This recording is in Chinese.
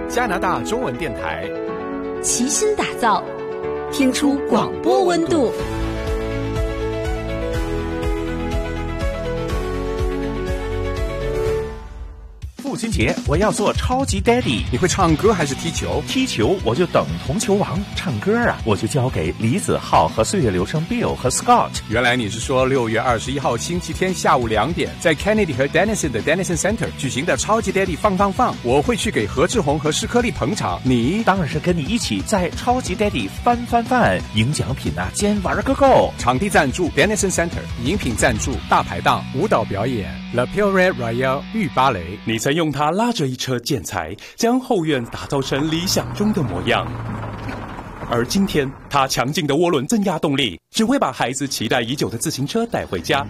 加拿大中文电台， 齐心打造，听出广播温度。 父亲节我要做超级 daddy。 你会唱歌还是踢球？ 踢球我就等同球王，唱歌啊我就交给李子浩和岁月流声 Bill 和 Scott。 原来你是说6月21号星期天下午2点，在 Kennedy 和 Denison 的 Denison Center 举行的超级 daddy 放，我会去给何志宏和施克利捧场。你当然是跟你一起在超级 daddy 翻，赢奖品啊，兼玩个够。 场地赞助 Denison Center， 饮品赞助大排档，舞蹈表演 La Pure Royale 御芭蕾。 你曾用它拉着一车建材，将后院打造成理想中的模样。而今天，它强劲的涡轮增压动力，只会把孩子期待已久的自行车带回家。